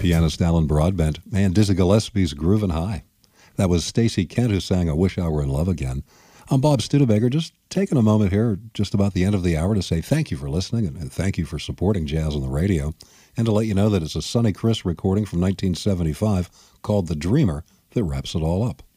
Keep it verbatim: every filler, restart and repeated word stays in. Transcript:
pianist Alan Broadbent, and Dizzy Gillespie's Groovin' High. That was Stacey Kent who sang I Wish I Were in Love Again. I'm Bob Studebaker, just taking a moment here just about the end of the hour to say thank you for listening and thank you for supporting jazz on the radio, and to let you know that it's a Sonny Chris recording from nineteen seventy-five called The Dreamer that wraps it all up.